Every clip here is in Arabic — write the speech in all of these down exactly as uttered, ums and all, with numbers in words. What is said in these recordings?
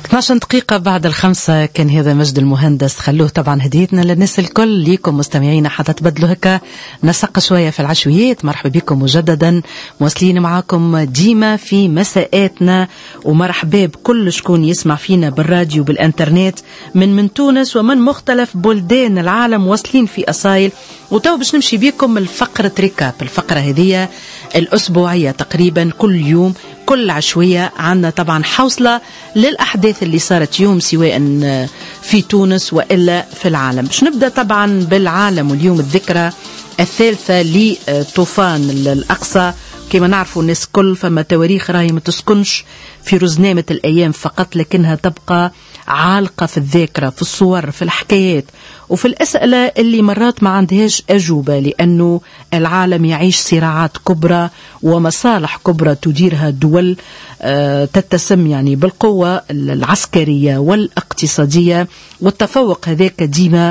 اثنعش دقيقة بعد الخمسة. كان هذا مجد المهندس. خلوه طبعا هديتنا للناس الكل، ليكم مستمعين حتى تبدلوا هكا نسق شوية في العشويات. مرحبا بكم مجددا، مواصلين معاكم ديما في مساءاتنا، ومرحبا بكل شكون يسمع فينا بالراديو بالانترنت من من تونس ومن مختلف بلدان العالم، واصلين في أصايل. وتو باش نمشي بكم الفقرة ريكاب. الفقرة هذه الأسبوعية تقريبا كل يوم كل عشوية عنا طبعا حوصلة للأحداث اللي صارت يوم سواء في تونس وإلا في العالم. باش نبدأ طبعا بالعالم، واليوم الذكرى الثالثة لطوفان الأقصى. كما نعرفوا الناس كل فما تواريخ راهي ما تسكنش في رزنامة الأيام فقط، لكنها تبقى عالقة في الذاكرة، في الصور، في الحكايات، وفي الأسئلة اللي مرات ما عندهاش أجوبة، لأنه العالم يعيش صراعات كبرى ومصالح كبرى تديرها دول تتسم يعني بالقوة العسكرية والاقتصادية، والتفوق هذاك ديما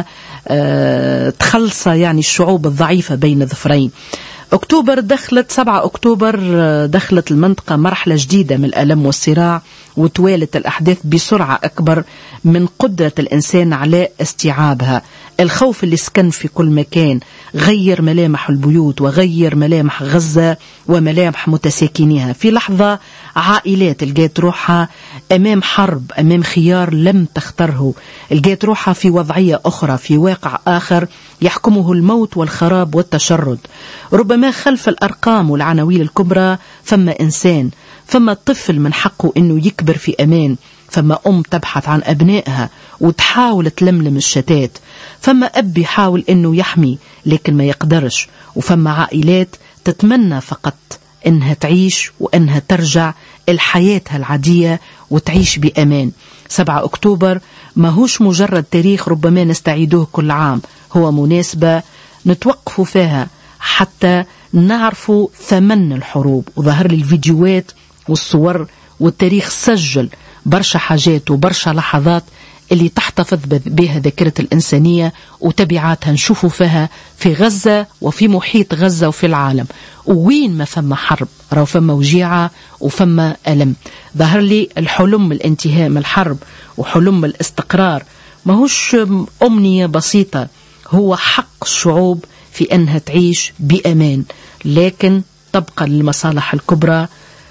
تخلص يعني الشعوب الضعيفة بين ظفرين. أكتوبر دخلت سبعة أكتوبر دخلت المنطقة مرحلة جديدة من الألم والصراع، وتوالت الأحداث بسرعة أكبر من قدرة الإنسان على استيعابها. الخوف اللي سكن في كل مكان غير ملامح البيوت وغير ملامح غزة وملامح متساكنيها. في لحظة عائلات لقيت روحها أمام حرب، أمام خيار لم تختاره، لقيت روحها في وضعية أخرى، في واقع آخر يحكمه الموت والخراب والتشرد. ربما خلف الأرقام والعناوين الكبرى فما إنسان، فما طفل من حقه إنه يكبر في أمان، فما أم تبحث عن أبنائها وتحاول تلملم الشتات، فما أب يحاول إنه يحمي لكن ما يقدرش، وفما عائلات تتمنى فقط إنها تعيش وإنها ترجع لحياتها العادية وتعيش بأمان. سبعة أكتوبر ما هوش مجرد تاريخ ربما نستعيدوه كل عام، هو مناسبة نتوقفوا فيها حتى نعرفوا ثمن الحروب. وظهر لي الفيديوهات والصور والتاريخ سجل برشا حاجات وبرشا لحظات اللي تحتفظ بها ذاكرة الإنسانية وتبعاتها نشوفوا فيها في غزة وفي محيط غزة وفي العالم. وين ما فما حرب راو فما وجيعة وفما ألم. ظهر لي الحلم الانتهاء من الحرب وحلم الاستقرار ماهوش أمنية بسيطة، هو حق الشعوب في أنها تعيش بأمان، لكن تبقى للمصالح الكبرى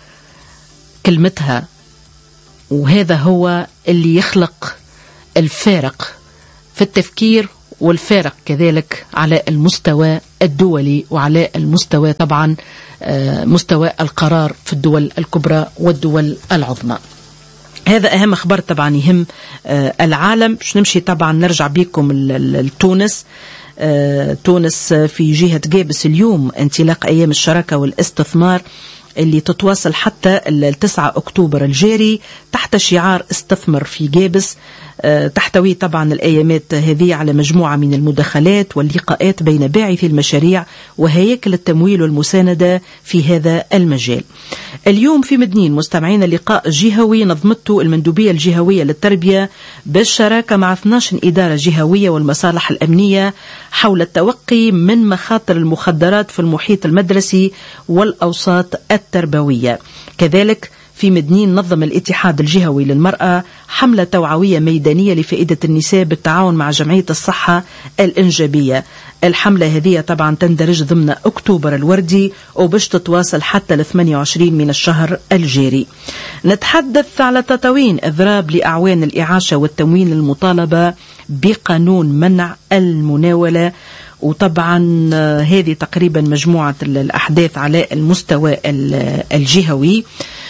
كلمتها. وهذا هو اللي يخلق الفارق في التفكير، والفارق كذلك على المستوى الدولي وعلى المستوى طبعا مستوى القرار في الدول الكبرى والدول العظمى. هذا أهم خبر طبعا يهم العالم. باش نمشي طبعا نرجع بكم لتونس. تونس في جهة جابس اليوم انطلاق أيام الشراكة والاستثمار اللي تتواصل حتى التسعة أكتوبر الجاري تحت شعار استثمر في جابس. تحتوي طبعا الأيامات هذه على مجموعة من المداخلات واللقاءات بين باعثي المشاريع وهياكل التمويل والمساندة في هذا المجال. اليوم في مدنين مستمعين لقاء جهوي نظمته المندوبية الجهوية للتربية بالشراكة مع اثنتي عشرة إدارة جهوية والمصالح الأمنية حول التوقي من مخاطر المخدرات في المحيط المدرسي والأوساط التربوية. كذلك في مدنين نظم الاتحاد الجهوي للمرأة حملة توعوية ميدانية لفائدة النساء بالتعاون مع جمعية الصحة الإنجابية. الحملة هذه طبعا تندرج ضمن أكتوبر الوردي وبش تتواصل حتى الثمانية وعشرين من الشهر الجاري. نتحدث على تطوين إضراب لأعوان الإعاشة والتموين المطالبة بقانون منع المناولة. وطبعا هذه تقريبا مجموعة الأحداث على المستوى الجهوي.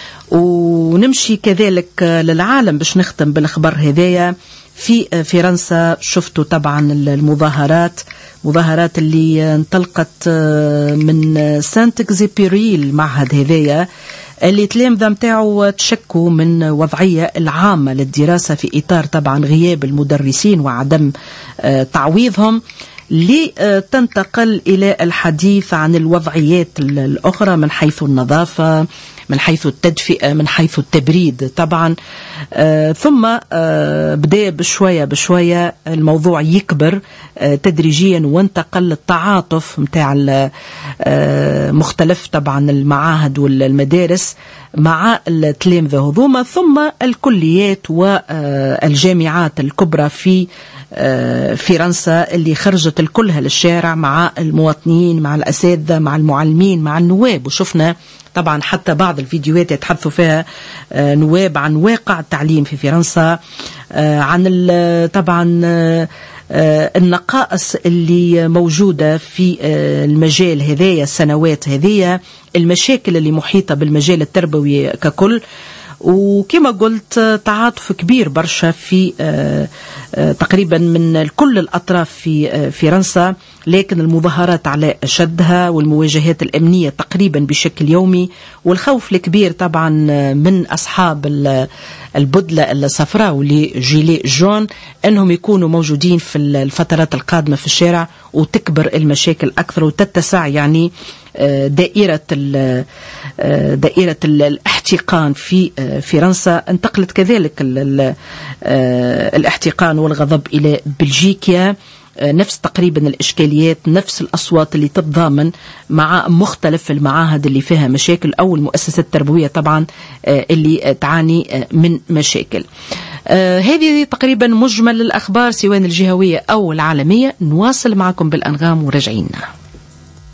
ونمشي كذلك للعالم باش نختم بالخبر هذايا. في فرنسا شفتوا طبعا المظاهرات مظاهرات اللي انطلقت من سانت اكزيبيري المعهد هذايا اللي تلامذة متاعه تشكوا من وضعية العامة للدراسة في إطار طبعا غياب المدرسين وعدم تعويضهم، لتنتقل إلى الحديث عن الوضعيات الأخرى من حيث النظافة من حيث التدفئة من حيث التبريد طبعا. آه ثم آه بدأ بشوية بشوية الموضوع يكبر آه تدريجيا، وانتقل للتعاطف متاع آه مختلف طبعا المعاهد والمدارس مع التلامذة هذوما، ثم الكليات والجامعات الكبرى في فرنسا اللي خرجت الكلها للشارع مع المواطنين، مع الأساتذة، مع المعلمين، مع النواب. وشفنا طبعا حتى بعض الفيديوهات يتحدثوا فيها نواب عن واقع التعليم في فرنسا، عن طبعا النقائص اللي موجودة في المجال هذايا، السنوات هذية، المشاكل اللي محيطة بالمجال التربوي ككل. وكما قلت تعاطف كبير برشا في تقريبا من كل الأطراف في فرنسا، لكن المظاهرات على أشدها والمواجهات الأمنية تقريبا بشكل يومي، والخوف الكبير طبعا من أصحاب البدلة الصفراء واللي جيلي جون أنهم يكونوا موجودين في الفترات القادمة في الشارع، وتكبر المشاكل أكثر وتتسع يعني دائرة دائرة الاحتقان في فرنسا. انتقلت كذلك الاحتقان والغضب إلى بلجيكا، نفس تقريبا الإشكاليات، نفس الأصوات اللي تتضامن مع مختلف المعاهد اللي فيها مشاكل أو المؤسسات التربوية طبعا اللي تعاني من مشاكل. هذه تقريبا مجمل الأخبار سواء الجهوية أو العالمية. نواصل معكم بالأنغام ورجعينا.